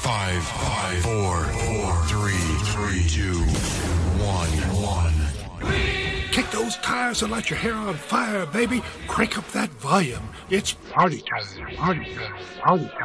Five, four, three, two, one. Kick those tires and light your hair on fire, baby. Crank up that volume. It's party time.